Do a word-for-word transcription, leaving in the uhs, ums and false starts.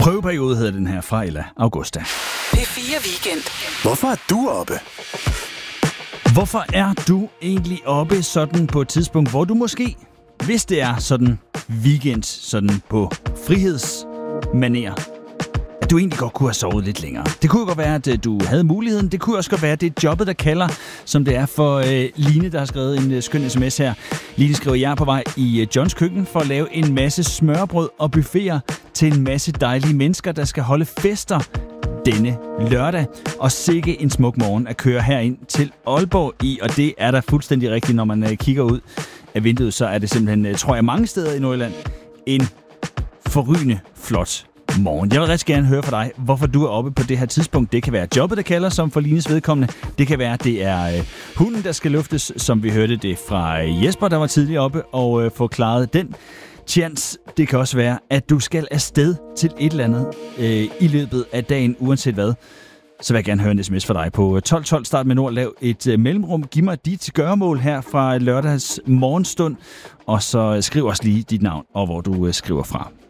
Prøveperiode hedder den her fra Ella Augusta. P fire Weekend. Hvorfor er du oppe? Hvorfor er du egentlig oppe sådan på et tidspunkt, hvor du måske, hvis det er sådan weekend, sådan på frihedsmaner, at du egentlig godt kunne have sovet lidt længere. Det kunne jo godt være, at du havde muligheden. Det kunne også godt være, at det er jobbet, der kalder, som det er for øh, Line, der har skrevet en øh, skøn sms her. Line skriver, jeg er på vej i øh, Johns køkken for at lave en masse smørbrød og buffeter til en masse dejlige mennesker, der skal holde fester denne lørdag. Og sikke en smuk morgen at køre herind til Aalborg i, og det er da fuldstændig rigtigt, når man øh, kigger ud af vinduet, så er det simpelthen, øh, tror jeg, mange steder i Nordjylland, en forrygende flot morgen. Jeg vil rigtig gerne høre fra dig, hvorfor du er oppe på det her tidspunkt. Det kan være jobbet, der kalder, som for Lines vedkommende. Det kan være, at det er øh, hunden, der skal luftes, som vi hørte det fra øh, Jesper, der var tidligere oppe, og øh, få klaret den chance. Det kan også være, at du skal afsted til et eller andet øh, i løbet af dagen, uanset hvad. Så vil jeg gerne høre en sms fra dig på tolv tolv. Start med nord. Lav et øh, mellemrum. Giv mig dit gøremål her fra lørdags morgenstund. Og så skriv også lige dit navn og hvor du øh, skriver fra.